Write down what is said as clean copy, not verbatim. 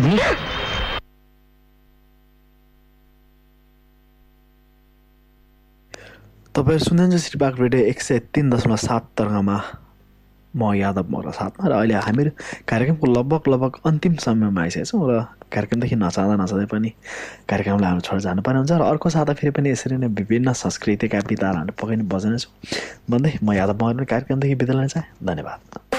तपाईहरु सुन्नुहुन्छ श्रीबाग रेडियो 103.7 तरंगमा म यादव मोरा साथमा र अहिले हामीहरू कार्यक्रमको लगभग अन्तिम समयमा आइसकेका छौं र कार्यक्रमदेखि नचाहँदै पनि कार्यक्रमलाई हामी छोडेर जानुपर्ने हुन्छ र अर्को साता फेरि पनि यसरी नै विभिन्न संस्कृतिका विधाहरू हामी पक्कै नै बजाउने छौं भन्दै म यादव मोरा कार्यक्रमदेखि बिदा लिन चाहे। धन्यवाद।